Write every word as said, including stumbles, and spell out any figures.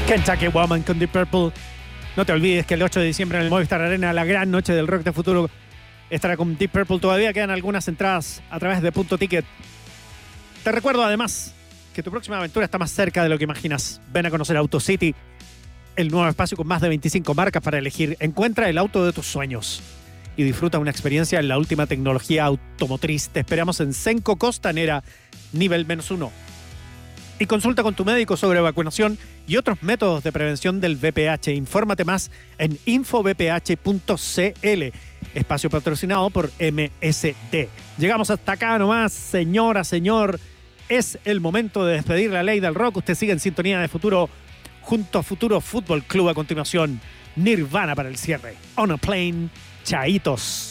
Kentucky Woman con Deep Purple. No te olvides que el ocho de diciembre en el Movistar Arena, la gran noche del rock de futuro, estará con Deep Purple. Todavía quedan algunas entradas a través de Punto Ticket. Te recuerdo además que tu próxima aventura está más cerca de lo que imaginas. Ven a conocer AutoCity, el nuevo espacio con más de veinticinco marcas para elegir. Encuentra el auto de tus sueños y disfruta una experiencia en la última tecnología automotriz. Te esperamos en Senco Costanera, nivel menos uno. Y consulta con tu médico sobre vacunación y otros métodos de prevención del V P H. Infórmate más en info v p h punto c l. Espacio patrocinado por M S D. Llegamos hasta acá nomás, señora, señor. Es el momento de despedir la ley del rock. Usted sigue en sintonía de Futuro junto a Futuro Fútbol Club. A continuación, Nirvana para el cierre. On a Plane, chaitos.